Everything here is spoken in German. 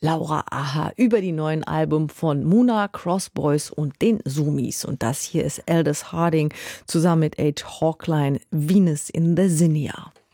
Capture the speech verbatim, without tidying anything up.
Laura Aha über die neuen Alben von Muna, Crossboys und den Sumis. Und das hier ist Aldous Harding zusammen mit H. Hawkline, Venus in the Zinnia.